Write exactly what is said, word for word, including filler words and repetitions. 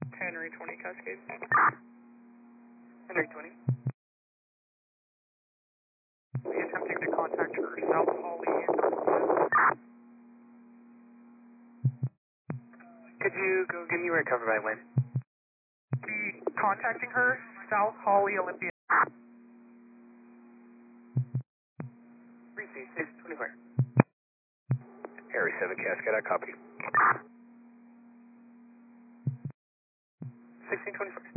Henry twenty Cascade. Henry twenty. We attempting to contact her South Holly in Olympia. Could you go give me where it covered by when? Be contacting her South Holly Olympia. three C six twenty-four. Harry seven Cascade, I copy. sixteen twenty-four.